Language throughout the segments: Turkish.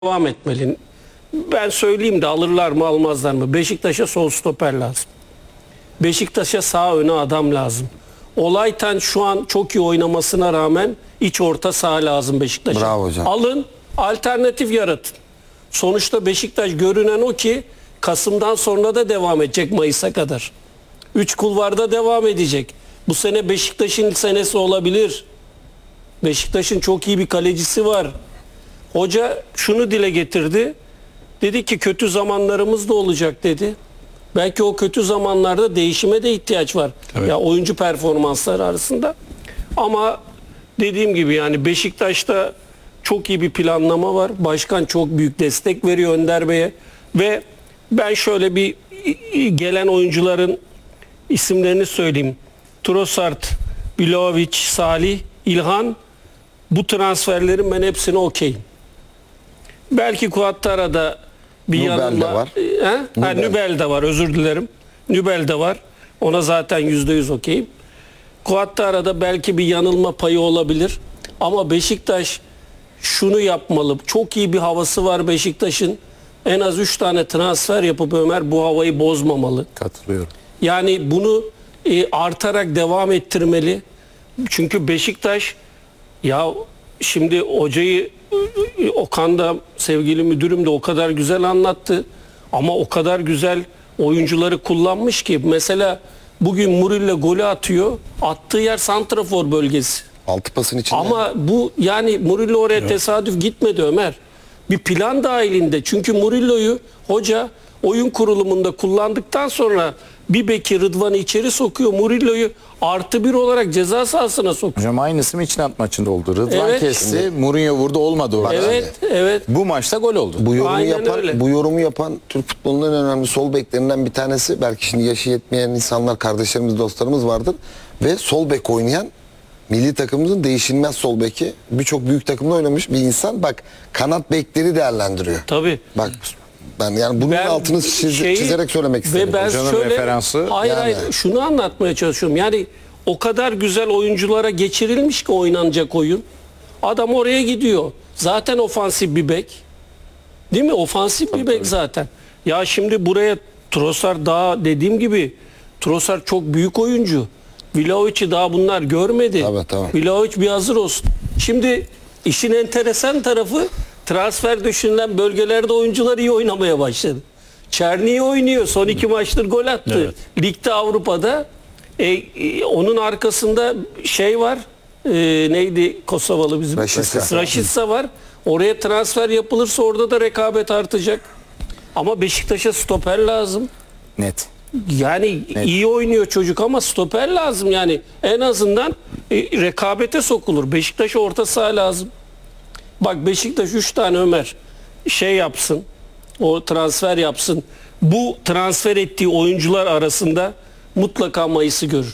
devam etmeli. Ben söyleyeyim de alırlar mı almazlar mı? Beşiktaş'a sol stoper lazım. Beşiktaş'a sağ öne adam lazım. Olaytan şu an çok iyi oynamasına rağmen iç orta saha lazım Beşiktaş'a. Bravo hocam. Alın, alternatif yaratın. Sonuçta Beşiktaş görünen o ki Kasım'dan sonra da devam edecek Mayıs'a kadar. 3 kulvarda devam edecek. Bu sene Beşiktaş'ın senesi olabilir. Beşiktaş'ın çok iyi bir kalecisi var. Hoca şunu dile getirdi. Dedi ki kötü zamanlarımız da olacak dedi. Belki o kötü zamanlarda değişime de ihtiyaç var. Evet. Ya oyuncu performansları arasında. Ama dediğim gibi yani Beşiktaş'ta çok iyi bir planlama var. Başkan çok büyük destek veriyor Önder Bey'e. Ve ben şöyle bir gelen oyuncuların isimlerini söyleyeyim. Trossard, Vlahovic, Salih, İlhan, bu transferlerin ben hepsine okeyim. Belki Kuattara'da bir Nubel de yanılma var. Nübel de var, özür dilerim. Nübel de var. Ona zaten %100 okeyim. Kuattara'da belki bir yanılma payı olabilir. Ama Beşiktaş şunu yapmalı. Çok iyi bir havası var Beşiktaş'ın. En az 3 tane transfer yapıp Ömer bu havayı bozmamalı. Katılıyorum. Yani bunu artarak devam ettirmeli. Çünkü Beşiktaş ya şimdi hocayı Okan da sevgili müdürüm de o kadar güzel anlattı. Ama o kadar güzel oyuncuları kullanmış ki. Mesela bugün Murillo golü atıyor. Attığı yer santrafor bölgesi. Altı pasın içinde. Ama bu yani Murillo oraya tesadüf gitmedi Ömer. Bir plan dahilinde. Çünkü Murillo'yu hoca oyun kurulumunda kullandıktan sonra bir beki Rıdvan'ı içeri sokuyor. Murillo'yu +1 olarak ceza sahasına sokuyor. Hocam aynısı Michelin maçında oldu. Rıdvan Evet. kesti, Mourinho vurdu, olmadı orada. Evet, evet. Bu maçta gol oldu. Bu yorumu yapan Türk futbolunun en önemli sol beklerinden bir tanesi. Belki şimdi yaşı yetmeyen insanlar, kardeşlerimiz, dostlarımız vardır. Ve sol bek oynayan milli takımımızın değişilmez sol beki. Birçok büyük takımda oynamış bir insan. Bak kanat bekleri değerlendiriyor. Tabii. Bak ben yani bunun altını çizerek söylemek istedim. Ve ben Hocanın şöyle, referansı hayır şunu anlatmaya çalışıyorum. Yani o kadar güzel oyunculara geçirilmiş ki oynanacak oyun. Adam oraya gidiyor. Zaten ofansif bir bek. Değil mi? Ofansif bir bek zaten. Ya şimdi buraya Trossard daha dediğim gibi Trossard çok büyük oyuncu. Vlahovic'i daha bunlar görmedi. Tamam. Vlahovic bir hazır olsun. Şimdi işin enteresan tarafı transfer düşünülen bölgelerde oyuncular iyi oynamaya başladı. Çerni oynuyor. Son 2 maçtır gol attı. Evet. Ligde Avrupa'da. Onun arkasında şey var. Neydi Kosovalı bizim? Rashica var. Oraya transfer yapılırsa orada da rekabet artacak. Ama Beşiktaş'a stoper lazım. Net. Yani iyi oynuyor çocuk ama stoper lazım yani. En azından rekabete sokulur. Beşiktaş'a orta saha lazım. Bak Beşiktaş 3 tane Ömer şey yapsın. O transfer yapsın. Bu transfer ettiği oyuncular arasında mutlaka Mayıs'ı görür.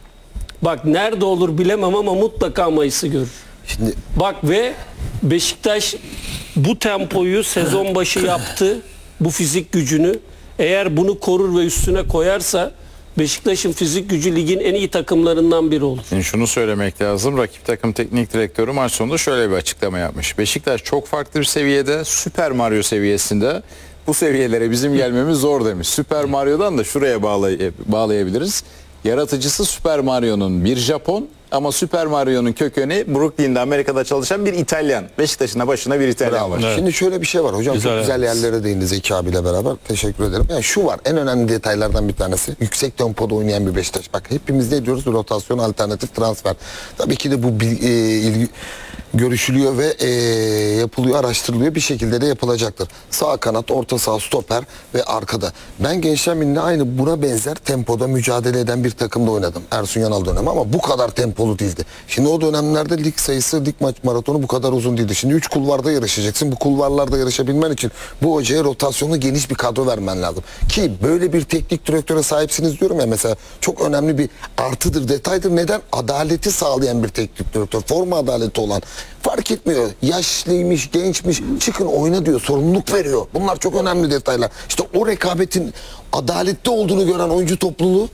Bak nerede olur bilemem ama mutlaka Mayıs'ı görür. Şimdi Bak ve Beşiktaş bu tempoyu sezon başı yaptı. Bu fizik gücünü. Eğer bunu korur ve üstüne koyarsa Beşiktaş'ın fizik gücü ligin en iyi takımlarından biri olur. Şimdi şunu söylemek lazım. Rakip takım teknik direktörü maç sonunda şöyle bir açıklama yapmış. Beşiktaş çok farklı bir seviyede, Süper Mario seviyesinde. Bu seviyelere bizim gelmemiz zor demiş. Süper Mario'dan da şuraya bağlayabiliriz. Yaratıcısı Süper Mario'nun bir Japon ama Süper Mario'nun kökeni Brooklyn'de Amerika'da çalışan bir İtalyan. Beşiktaş'ın da başına bir İtalyan var. Evet. Şimdi şöyle bir şey var hocam, çok güzel yerlere değindi Zeki abiyle beraber, teşekkür ederim. Yani şu var, en önemli detaylardan bir tanesi, yüksek tempoda oynayan bir Beşiktaş. Bak hepimiz ne diyoruz, rotasyon, alternatif transfer. Tabii ki de bu ilgi görüşülüyor ve yapılıyor, araştırılıyor, bir şekilde de yapılacaktır. Sağ kanat, orta saha, stoper ve arkada. Ben Gençler Birliği'nde aynı buna benzer tempoda mücadele eden bir takımda oynadım. Ersun Yanal dönemi ama bu kadar tempolu değildi. Şimdi o dönemlerde lig sayısı, lig maç maratonu bu kadar uzun değildi. Şimdi 3 kulvarda yarışacaksın. Bu kulvarlarda yarışabilmen için bu hocaya rotasyonlu geniş bir kadro vermen lazım. Ki böyle bir teknik direktöre sahipsiniz diyorum ya, mesela çok önemli bir artıdır, detaydır. Neden? Adaleti sağlayan bir teknik direktör. Forma adaleti olan. Fark etmiyor. Yaşlıymış, gençmiş. Çıkın oyna diyor. Sorumluluk veriyor. Bunlar çok önemli detaylar. İşte o rekabetin adaletli olduğunu gören oyuncu topluluğu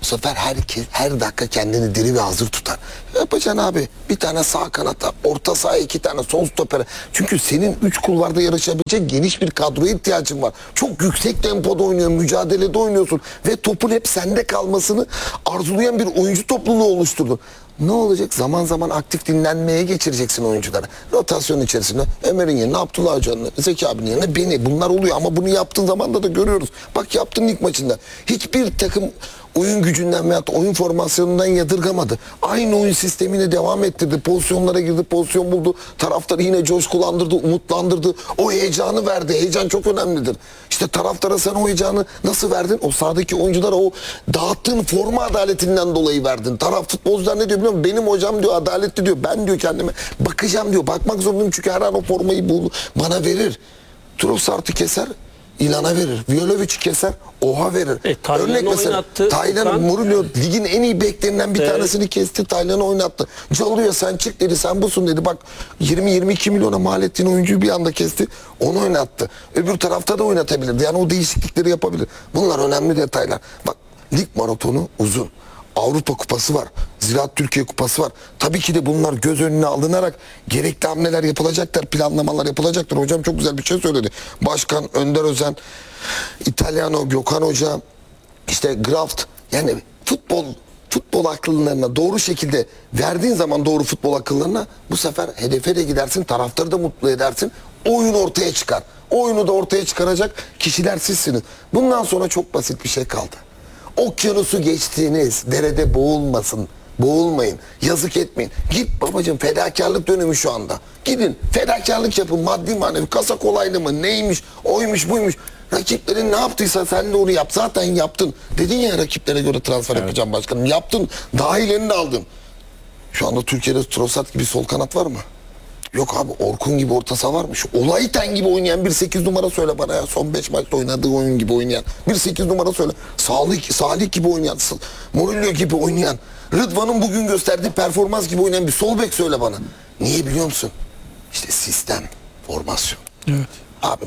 Bu sefer herkes her dakika kendini diri ve hazır tutar. Yapacaksın abi. Bir tane sağ kanata, orta saha 2 tane, sol stopere. Çünkü senin 3 kulvarda yarışabilecek geniş bir kadroya ihtiyacın var. Çok yüksek tempoda oynuyorsun, mücadelede oynuyorsun ve topun hep sende kalmasını arzulayan bir oyuncu topluluğu oluşturdun. Ne olacak? Zaman zaman aktif dinlenmeye geçireceksin oyuncuları. Rotasyon içerisinde Ömer'in yerine Abdullah Hoca'nın, Zeki abinin yerine beni. Bunlar oluyor ama bunu yaptığın zaman da görüyoruz. Bak yaptın ilk maçında. Hiçbir takım oyun gücünden veyahut oyun formasyonundan yadırgamadı. Aynı oyun sistemine devam ettirdi. Pozisyonlara girdi, pozisyon buldu. Taraftarı yine coşkulandırdı, umutlandırdı. O heyecanı verdi. Heyecan çok önemlidir. İşte taraftara sen o heyecanı nasıl verdin? O sahadaki oyunculara o dağıttığın forma adaletinden dolayı verdin. Taraf futbolcular ne diyor biliyor musun? Benim hocam diyor adaletli diyor. Ben diyor kendime bakacağım diyor. Bakmak zorundayım çünkü her an o formayı bana verir. Trossard'ı keser. İlana verir. Vjolovic'i keser. Oha verir. Örnek mesela Taylan Mourinho ligin en iyi beklerinden bir tanesini kesti. Taylan'ı oynattı. Çalıyor sen çık dedi. Sen busun dedi. Bak 20-22 milyona mal ettiğin oyuncuyu bir anda kesti. Onu oynattı. Öbür tarafta da oynatabilirdi. Yani o değişiklikleri yapabilir. Bunlar önemli detaylar. Bak lig maratonu uzun. Avrupa Kupası var. Ziraat Türkiye Kupası var. Tabii ki de bunlar göz önüne alınarak gerekli hamleler yapılacaktır, planlamalar yapılacaktır. Hocam çok güzel bir şey söyledi. Başkan Önder Özen, İtalyano, Gökhan Hoca, işte Graft, yani futbol akıllarına doğru şekilde verdiğin zaman doğru futbol akıllarına bu sefer hedefe de gidersin, taraftarı da mutlu edersin. Oyun ortaya çıkar. O oyunu da ortaya çıkaracak kişiler sizsiniz. Bundan sonra çok basit bir şey kaldı. Okyanusu geçtiğiniz derede boğulmayın, yazık etmeyin. Git babacığım, fedakarlık dönemi şu anda. Gidin fedakarlık yapın, maddi manevi, kasa kolaylı mı neymiş, oymuş buymuş. Rakiplerin ne yaptıysa sen de onu yap, zaten yaptın. Dedin ya rakiplere göre transfer yapacağım başkanım, yaptın, daha ilerini de aldın. Şu anda Türkiye'de Trossard gibi sol kanat var mı? Yok abi, Orkun gibi orta saha varmış. Olayten gibi oynayan bir 8 numara söyle bana ya. Son 5 maçta oynadığı oyun gibi oynayan. Bir 8 numara söyle. Salih gibi oynayan. Mourinho gibi oynayan. Rıdvan'ın bugün gösterdiği performans gibi oynayan bir sol bek söyle bana. Niye biliyor musun? İşte sistem, formasyon. Evet. Abi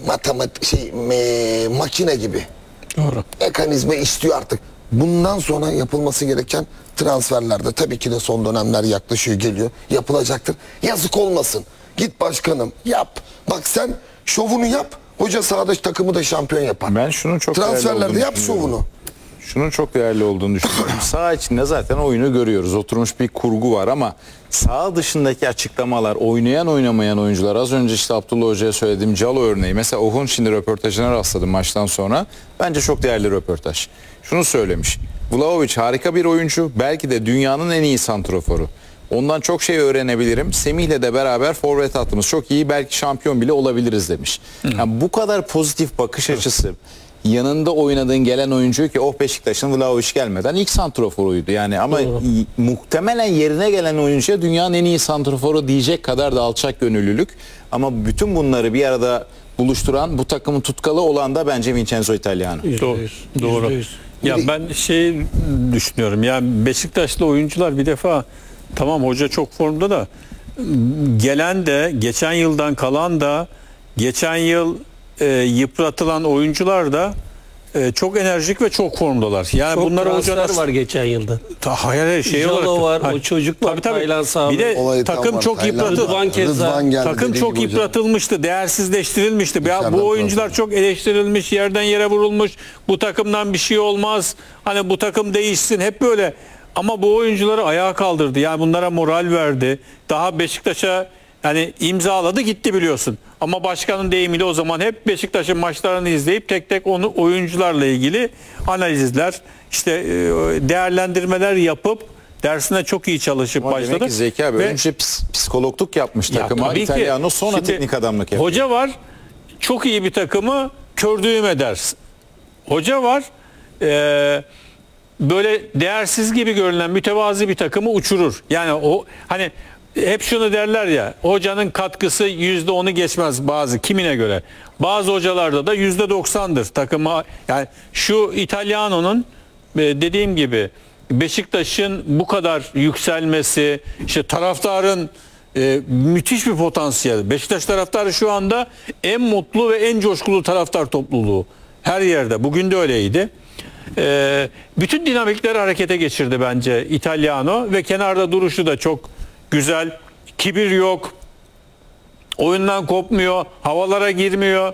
makine gibi. Doğru. Mekanizma istiyor artık. Bundan sonra yapılması gereken transferlerde tabii ki de son dönemler yaklaşıyor, geliyor. Yapılacaktır. Yazık olmasın. Git başkanım yap. Bak sen şovunu yap. Hoca sahada takımı da şampiyon yapar. Ben şunun çok değerli transferlerde olduğunu yap düşünüyorum. şovunu. Şunun çok değerli olduğunu düşünüyorum. Saha içinde zaten oyunu görüyoruz. Oturmuş bir kurgu var ama saha dışındaki açıklamalar, oynayan oynamayan oyuncular, az önce işte Abdullah Hoca'ya söylediğim Calo örneği. Mesela Ohun şimdi röportajına rastladım maçtan sonra. Bence çok değerli röportaj. Şunu söylemiş. Vlahovic harika bir oyuncu. Belki de dünyanın en iyi santroforu. Ondan çok şey öğrenebilirim. Semih'le de beraber forvet hattımız çok iyi. Belki şampiyon bile olabiliriz demiş. Yani bu kadar pozitif bakış açısı. Yanında oynadığın gelen oyuncu ki Beşiktaş'ın Vlahovic gelmeden ilk santroforuydu. Yani ama muhtemelen yerine gelen oyuncuya dünyanın en iyi santroforu diyecek kadar da alçak gönüllülük. Ama bütün bunları bir arada buluşturan, bu takımın tutkalı olan da bence Vincenzo Italiano. Doğru. Ya ben düşünüyorum. Ya Beşiktaşlı oyuncular bir defa tamam hoca çok formda da gelen de geçen yıldan kalan da geçen yıl yıpratılan oyuncular da çok enerjik ve çok formdalar. Yani Çok bunlar transfer var geçen yılda. Hayır Jalo var, o çocuk var, Taylan Sağ. Bir de Olayı takım tam çok var. Rıdvan keza. Rıdvan geldi, takım dediği çok gibi hocam. yıpratılmıştı, değersizleştirilmişti. Ya Dışarıdan bu oyuncular transfer. çok eleştirilmiş, yerden yere vurulmuş. Bu takımdan bir şey olmaz. Hani bu takım değişsin, hep böyle. Ama bu oyuncuları ayağa kaldırdı. Yani bunlara moral verdi. Daha Beşiktaş'a yani imzaladı gitti biliyorsun. Ama başkanın deyimiyle o zaman hep Beşiktaş'ın maçlarını izleyip tek tek onu oyuncularla ilgili analizler, işte değerlendirmeler yapıp dersine çok iyi çalışıp Ama başladı. demek ki Zeki abi Ve- önce psikologluk yapmış Ya takıma. tabii ki. İtalyano sonra Şimdi teknik adamlık yapıyor. Hoca var, çok iyi bir takımı kördüğüm edersin. Hoca var, böyle değersiz gibi görünen mütevazi bir takımı uçurur. Yani o hani hep şunu derler ya, hocanın katkısı %10'u geçmez bazı kimine göre. Bazı hocalarda da %90'dır takıma. Yani şu İtalyano'nun dediğim gibi Beşiktaş'ın bu kadar yükselmesi, işte taraftarın müthiş bir potansiyel. Beşiktaş taraftarı şu anda en mutlu ve en coşkulu taraftar topluluğu. Her yerde. Bugün de öyleydi. Bütün dinamikleri harekete geçirdi bence Italiano ve kenarda duruşu da çok güzel. Kibir yok. Oyundan kopmuyor, havalara girmiyor.